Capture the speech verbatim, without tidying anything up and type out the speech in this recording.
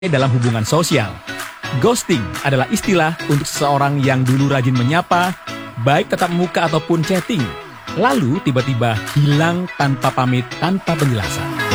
dalam hubungan sosial. Ghosting adalah istilah untuk seseorang yang dulu rajin menyapa, baik tatap muka ataupun chatting, lalu tiba-tiba hilang tanpa pamit, tanpa penjelasan.